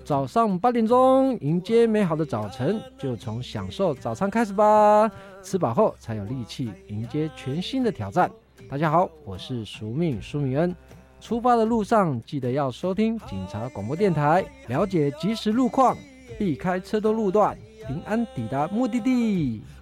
早上8点钟，迎接美好的早晨，就从享受早餐开始吧。吃饱后才有力气迎接全新的挑战。大家好，我是苏米恩。出发的路上记得要收听警察广播电台，了解即时路况，避开车多路段，平安抵达目的地。